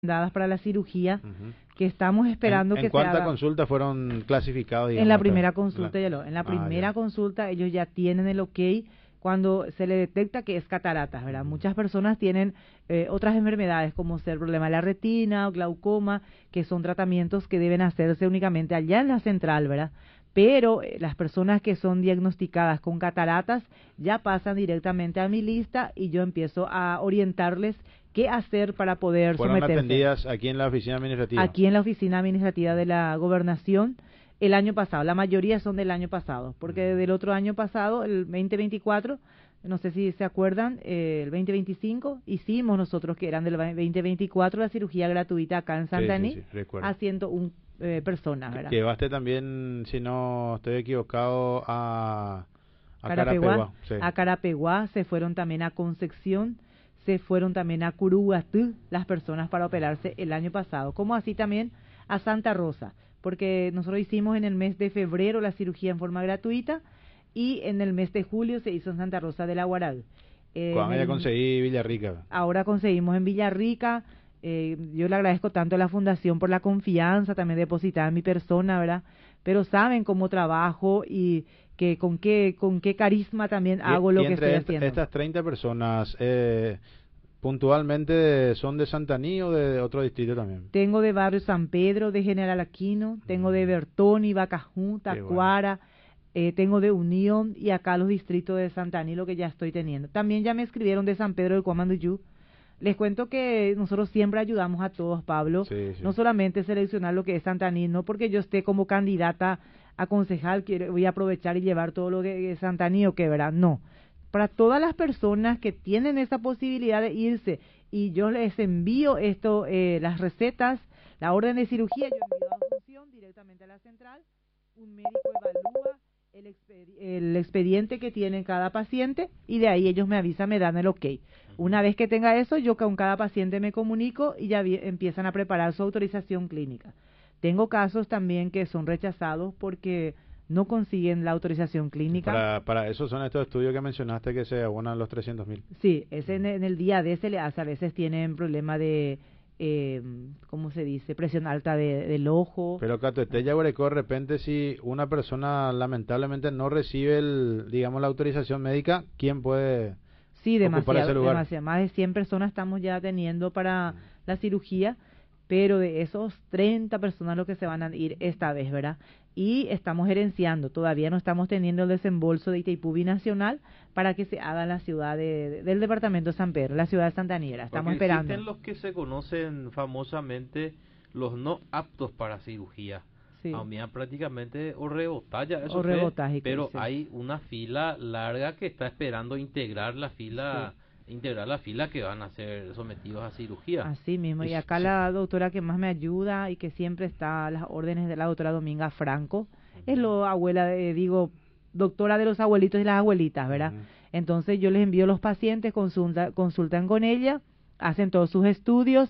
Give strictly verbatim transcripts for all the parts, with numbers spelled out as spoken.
dadas para la cirugía, Ujú. que estamos esperando ¿En, en que se cuántas haga. consultas fueron clasificados? Digamos, En la hasta- primera consulta, la- ya lo, en la Ah, primera ya. consulta ellos ya tienen el ok cuando se le detecta que es cataratas, ¿verdad? Ujú. Muchas personas tienen eh, otras enfermedades como ser problema de la retina o glaucoma, que son tratamientos que deben hacerse únicamente allá en la central, ¿verdad? Pero eh, las personas que son diagnosticadas con cataratas ya pasan directamente a mi lista y yo empiezo a orientarles qué hacer para poder Fueron someterse. atendidas aquí en la oficina administrativa. Aquí en la oficina administrativa de la gobernación el año pasado. La mayoría son del año pasado, porque del otro año pasado, el veinte veinticuatro, no sé si se acuerdan, eh, el veinte veinticinco, hicimos nosotros, que eran del veinte veinticuatro, la cirugía gratuita acá en Sí, Santaní, sí, sí, recuerdo. a ciento una eh, personas, Que- ¿verdad? Llevaste también, si no estoy equivocado, a, a Carapeguá, Carapeguá. Sí. a Carapeguá, se fueron también a Concepción, se fueron también a Curuguatú las personas para operarse el año pasado, como así también a Santa Rosa, porque nosotros hicimos en el mes de febrero la cirugía en forma gratuita y en el mes de julio se hizo en Santa Rosa de la Guaral. Eh, Cuando en ya el- conseguí Villarrica. Ahora conseguimos en Villarrica. Eh, yo le agradezco tanto a la fundación por la confianza también depositada en mi persona, ¿verdad? Pero saben cómo trabajo y que con qué con qué carisma también Y, hago lo y que entre estoy est- haciendo. estas treinta personas, eh, puntualmente, ¿son de Santaní o de otro distrito también? Tengo de Barrio San Pedro, de General Aquino, tengo de Bertoni, Bacajú, Qué bueno. Tacuara, eh, tengo de Unión y acá los distritos de Santaní, lo que ya estoy teniendo. También ya me escribieron de San Pedro del Cuamanduyú. Les cuento que nosotros siempre ayudamos a todos, Pablo, Sí, sí. no solamente seleccionar lo que es Santaní, no porque yo esté como candidata a concejal, quiero, voy a aprovechar y llevar todo lo que es Santaní o que verá, no. Para todas las personas que tienen esa posibilidad de irse y yo les envío esto, eh, las recetas, la orden de cirugía, yo envío a Asunción directamente a la central, un médico evalúa el, expedi el expediente que tiene cada paciente y de ahí ellos me avisan, me dan el ok. Una vez que tenga eso, yo con cada paciente me comunico y ya vi, empiezan a preparar su autorización clínica. Tengo casos también que son rechazados porque no consiguen la autorización clínica. Para, para eso son estos estudios que mencionaste que se abonan los trescientos mil. Sí, es en, en el día D se le hace, a veces tienen problema de, eh, ¿cómo se dice? Presión alta de, del ojo. Pero Cato, este ya de repente, si una persona lamentablemente no recibe, el, digamos, la autorización médica, ¿quién puede Sí, ocupar ese demasiado, lugar? demasiado. Más de cien personas estamos ya teniendo para la cirugía, pero de esos treinta personas lo que se van a ir esta vez, ¿verdad? Y estamos gerenciando, todavía no estamos teniendo el desembolso de Itaipú Binacional para que se haga en la ciudad de, de- del departamento de San Pedro, la ciudad de Santaniera. Estamos Porque esperando. existen los que se conocen famosamente los no aptos para cirugía. Sí. A mí prácticamente o rebotalla eso O fue, rebotaje, pero sí. hay una fila larga que está esperando integrar la fila, integrar la fila que van a ser sometidos a cirugía. Así mismo, y Y acá sí. la doctora que más me ayuda y que siempre está a las órdenes de la doctora Dominga Franco, es lo abuela, de, digo, doctora de los abuelitos y las abuelitas, ¿verdad? Ujú. Entonces yo les envío los pacientes, consulta, consultan con ella, hacen todos sus estudios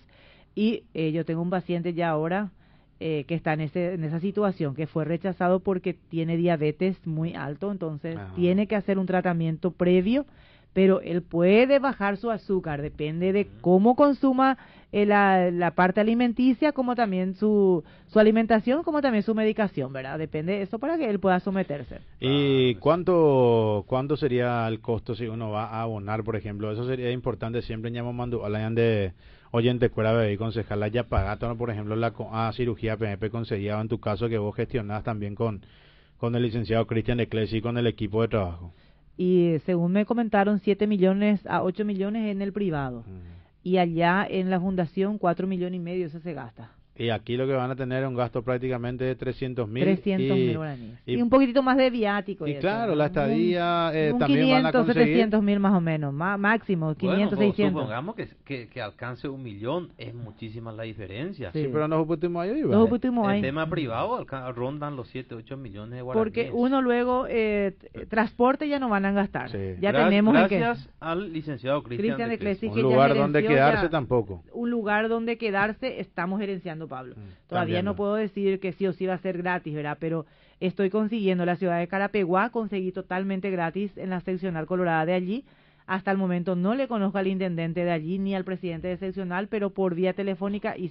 y eh, yo tengo un paciente ya ahora eh, que está en, ese, en esa situación, que fue rechazado porque tiene diabetes muy alto, entonces Ajá. tiene que hacer un tratamiento previo, pero él puede bajar su azúcar, depende de cómo consuma eh, la, la parte alimenticia, como también su, su alimentación, como también su medicación, ¿verdad? Depende de eso para que él pueda someterse. ¿Y cuánto cuánto sería el costo si uno va a abonar, por ejemplo? Eso sería importante siempre. Llamo mando hablan de oyente cuera y concejala ya pagato, por ejemplo, la co- a cirugía P M P conseguía en tu caso que vos gestionás también con con el licenciado Cristian Eclesi y con el equipo de trabajo. Y eh, según me comentaron, siete millones a ocho millones en el privado. Mm. Y allá en la fundación, cuatro millones y medio, eso se gasta. Y aquí lo que van a tener es un gasto prácticamente de trescientos mil. trescientos mil y, guaraníes. y, Y un poquito más de viático. y eso, claro, ¿verdad? la estadía eh, un, un también van a quinientos, conseguir. setecientos mil más o menos, má- máximo, quinientos, Bueno, seiscientos. supongamos que, que, que alcance un millón, es muchísima la diferencia. Sí. Sí, pero nos últimos años iba. Los últimos El años. tema privado alca- rondan los siete, ocho millones de guaraníes. Porque uno luego, eh, t- transporte ya no van a gastar. Sí. Ya Gra- tenemos en Gracias al licenciado Cristian Cristian de de Clesi. Clesi, Un que ya lugar donde gerenció quedarse ya- tampoco. un lugar donde quedarse estamos gerenciando, Pablo. Mm, Todavía también no no. puedo decir que sí o sí va a ser gratis, ¿verdad? Pero estoy consiguiendo la ciudad de Carapeguá, conseguí totalmente gratis en la seccional colorada de allí, Hasta el momento no le conozco al intendente de allí ni al presidente de seccional, pero por vía telefónica y